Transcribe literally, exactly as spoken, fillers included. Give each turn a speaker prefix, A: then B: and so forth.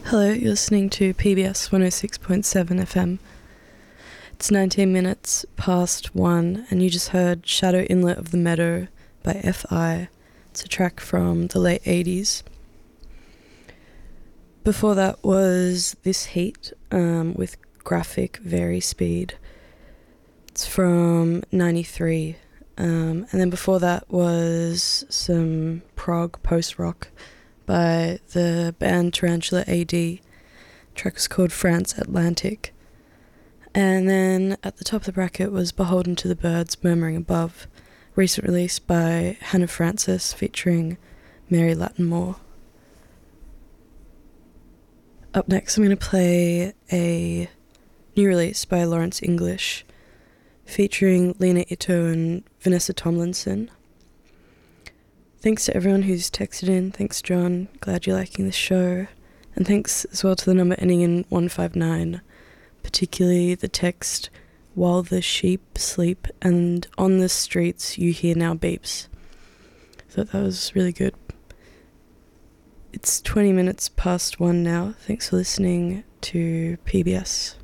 A: Hello, you're listening to P B S one oh six point seven F M. It's nineteen minutes past one, and you just heard Shadow Inlet of the Meadow by F I. It's a track from the late eighties. Before that was This Heat um, with Graphic Vary Speed. It's from ninety-three. Um, and then before that was some prog post-rock by the band Tarantula A D. The track was called France Atlantic. And then at the top of the bracket was Beholden to the Birds, Murmuring Above, recent release by Hannah Francis featuring Mary Lattimore. Up next I'm going to play a new release by Lawrence English featuring Lena Ito and Vanessa Tomlinson. Thanks to everyone who's texted in. Thanks, John. Glad you're liking the show. And thanks as well to the number ending in one five nine, particularly the text, "While the sheep sleep and on the streets you hear now beeps." I thought that was really good. It's twenty minutes past one now. Thanks for listening to P B S.